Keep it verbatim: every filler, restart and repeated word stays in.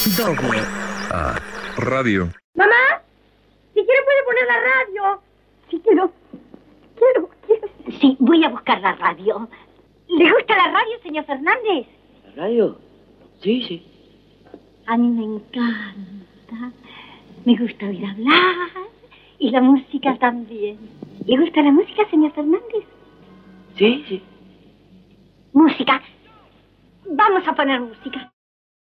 Doble. Ah, radio. Mamá, si quiere puede poner la radio. Sí, quiero. Quiero, quiero. Sí, voy a buscar la radio. ¿Le gusta la radio, señor Fernández? ¿La radio? Sí, sí. A mí me encanta. Me gusta oír hablar. Y la música también. ¿Le gusta la música, señor Fernández? Sí, sí. Música. Vamos a poner música.